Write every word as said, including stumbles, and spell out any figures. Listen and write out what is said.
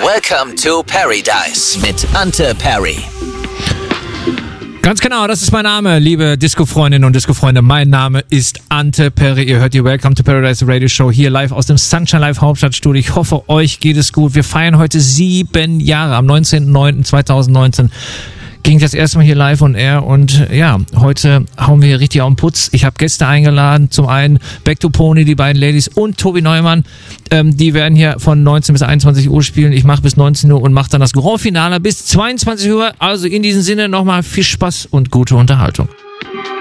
Welcome to Paradise mit Ante Perry. Ganz genau, das ist mein Name, liebe Disco-Freundinnen und Disco-Freunde. Mein Name ist Ante Perry. Ihr hört die Welcome to Paradise Radio Show hier live aus dem Sunshine Live Hauptstadtstudio. Ich hoffe, euch geht es gut. Wir feiern heute sieben Jahre. Am neunzehnten neunten zweitausendneunzehn ging das erste Mal hier live on air und ja, heute hauen wir hier richtig auf den Putz. Ich habe Gäste eingeladen, zum einen Back to Pony, die beiden Ladies und Tobi Neumann. Ähm, die werden hier von neunzehn bis einundzwanzig Uhr spielen. Ich mache bis neunzehn Uhr und mache dann das Grand Finale bis zweiundzwanzig Uhr. Also in diesem Sinne nochmal viel Spaß und gute Unterhaltung.